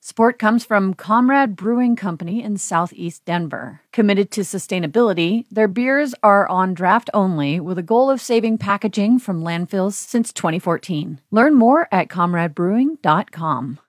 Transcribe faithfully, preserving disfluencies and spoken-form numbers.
Support comes from Comrade Brewing Company in Southeast Denver. Committed to sustainability, their beers are on draft only with a goal of saving packaging from landfills since twenty fourteen. Learn more at comrade brewing dot com.